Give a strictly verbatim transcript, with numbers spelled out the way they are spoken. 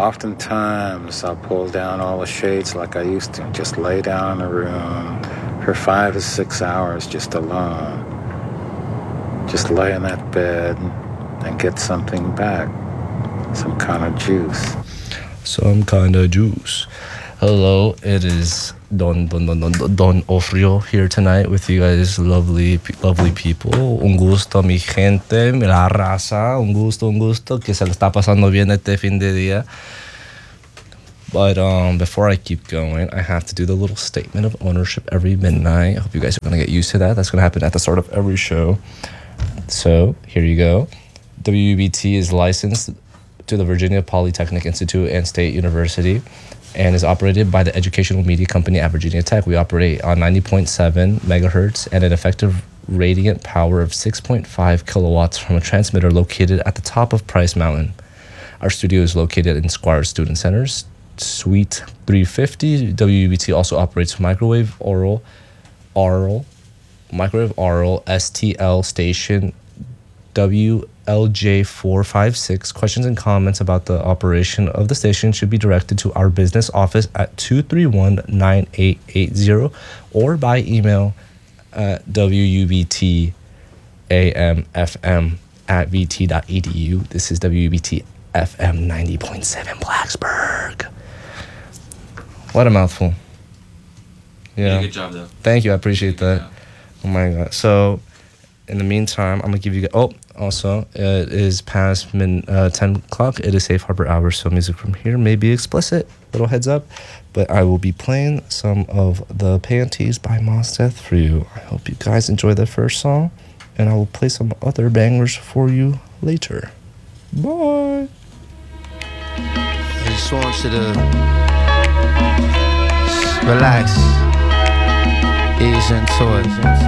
Oftentimes, I'll pull down all the shades like I used to, and just lay down in a room for five or six hours just alone. Just lay in that bed and get something back, some kind of juice. Some kind of juice. Hello, it is Don Don Don Don Don Ofrio here tonight with you guys, lovely lovely people. Un gusto, mi gente, la raza. Un gusto, un gusto que se le está pasando bien este fin de día. But um, before I keep going, I have to do the little statement of ownership every midnight. I hope you guys are going to get used to that. That's going to happen at the start of every show. So here you go. W U B T is licensed to the Virginia Polytechnic Institute and State University and is operated by the educational media company at Virginia Tech. We operate on ninety point seven megahertz and an effective radiant power of six point five kilowatts from a transmitter located at the top of Price Mountain. Our studio is located in Squire Student Centers, Suite three fifty. W U B T also operates microwave oral, oral, microwave oral S T L station W L J four five six. Questions and comments about the operation of the station should be directed to our business office at two three one, nine eight eight zero or by email at W U B T A M F M at v t dot e d u. This is W U B T F M ninety point seven Blacksburg. What a mouthful. Yeah. Good job, though. Thank you. I appreciate that. Job. Oh, my God. So, in the meantime, I'm going to give you... Oh, also, it is past min, uh, ten o'clock. It is Safe Harbor Hour, so music from here may be explicit. Little heads up. But I will be playing some of the Panties by Mos Def for you. I hope you guys enjoy the first song, and I will play some other bangers for you later. Bye. I just want you to relax, ease into it.